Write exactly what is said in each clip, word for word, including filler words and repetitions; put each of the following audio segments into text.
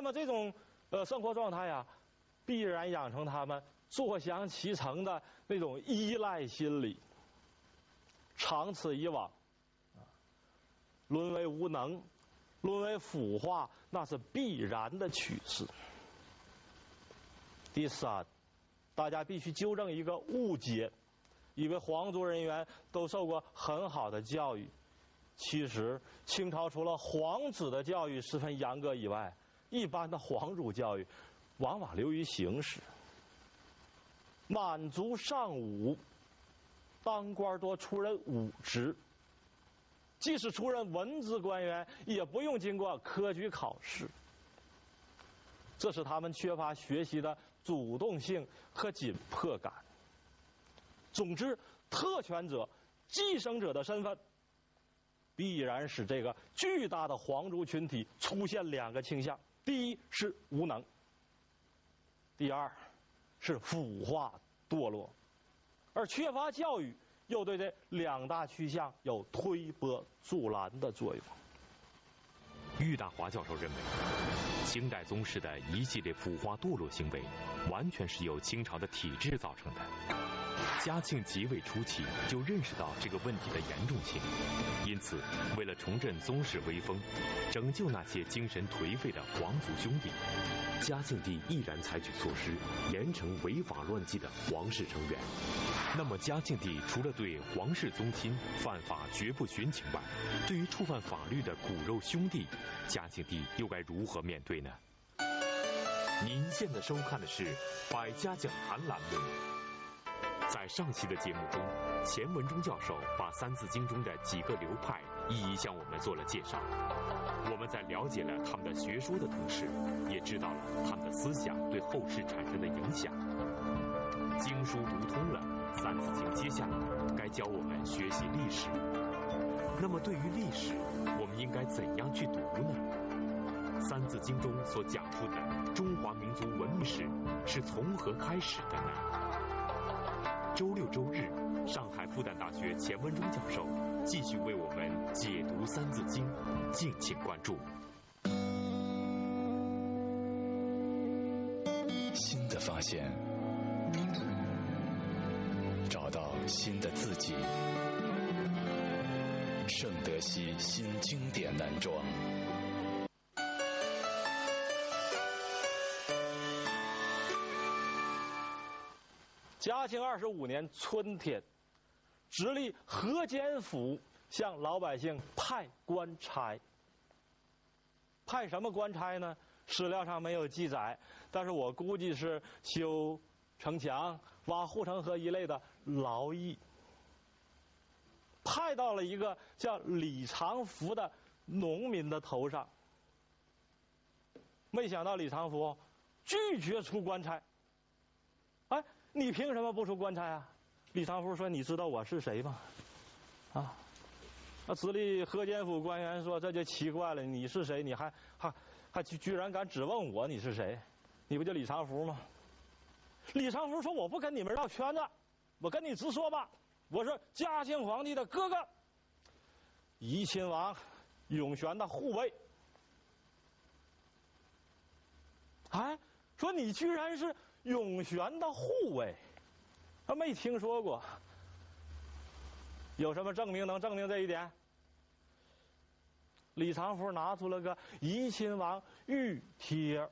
那么这种呃生活状态呀、啊，必然养成他们坐享其成的那种依赖心理。长此以往，啊，沦为无能，沦为腐化，那是必然的趋势。第三，大家必须纠正一个误解，以为皇族人员都受过很好的教育。其实清朝除了皇子的教育十分严格以外，一般的皇族教育往往流于形式。满族尚武，当官多出任武职，即使出任文职官员，也不用经过科举考试。这使他们缺乏学习的主动性和紧迫感。总之，特权者、继承者的身份，必然使这个巨大的皇族群体出现两个倾向：第一是无能，第二是腐化堕落。而缺乏教育，又对这两大趋向有推波助澜的作用。 郁大华教授认为，清代宗室的一系列腐化堕落行为，完全是由清朝的体制造成的。嘉庆即位初期就认识到这个问题的严重性，因此为了重振宗室威风，拯救那些精神颓废的皇族兄弟，嘉庆帝毅然采取措施，严惩违法乱纪的皇室成员。那么嘉庆帝除了对皇室宗亲犯法绝不徇情外，对于触犯法律的骨肉兄弟，嘉庆帝又该如何面对呢？您现在收看的是《百家讲坛》栏目。在上期的节目中，钱文忠教授把《三字经》中的几个流派一一向我们做了介绍。我们在了解了他们的学说的同时，也知道了他们的思想对后世产生的影响。经书读通了，《三字经》接下来该教我们学习历史。那么对于历史，我们应该怎样去读呢？《三字经》中所讲述的中华民族文明史是从何开始的呢？周六周日，上海复旦大学钱文忠教授继续为我们解读《三字经》，敬请关注。 新的发现，找到新的自己。圣德西新经典男装。 嘉庆二十五年春天，直隶河间府向老百姓派官差。派什么官差呢？史料上没有记载，但是我估计是修城墙、挖护城河一类的劳役。派到了一个叫李长福的农民的头上。没想到李长福拒绝出官差。哎，你凭什么不出官差啊？李长福说：“你知道我是谁吗？”啊，那直隶河间府官员说：“这就奇怪了，你是谁？你还还还居然敢质问我你是谁？你不就李长福吗？”李长福说：“我不跟你们绕圈子，我跟你直说吧，我是嘉庆皇帝的哥哥，怡亲王永璇的护卫。”哎，说你居然是永璇的护卫，他没听说过，有什么证明能证明这一点？李长福拿出了个怡亲王御帖，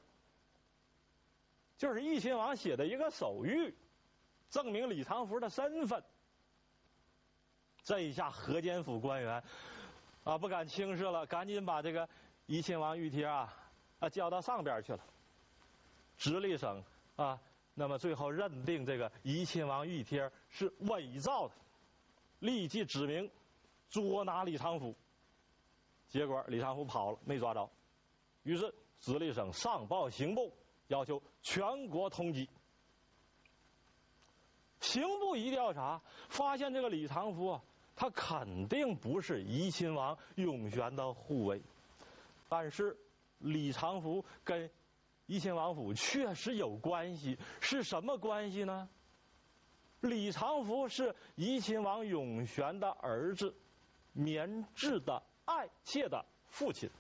就是怡亲王写的一个手谕，证明李长福的身份。这一下河间府官员啊不敢轻视了，赶紧把这个怡亲王御帖啊啊交到上边去了。直隶省啊，那么最后认定这个怡亲王御帖是伪造的，立即指明捉拿李长福。结果李长福跑了，没抓着。于是直隶省上报刑部，要求全国通缉。刑部一调查，发现这个李长福啊，他肯定不是怡亲王永璇的护卫，但是李长福跟怡亲王府确实有关系，是什么关系呢？李长福是怡亲王永璇的儿子绵质的爱妾的父亲。